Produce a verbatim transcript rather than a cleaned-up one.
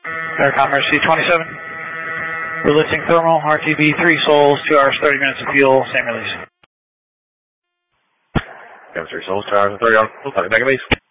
Air Commerce C twenty-seven. Releasing thermal, R T B three sols, two hours, thirty minutes of fuel, same release. Chemistry sols, two hours and thirty hours, mega base.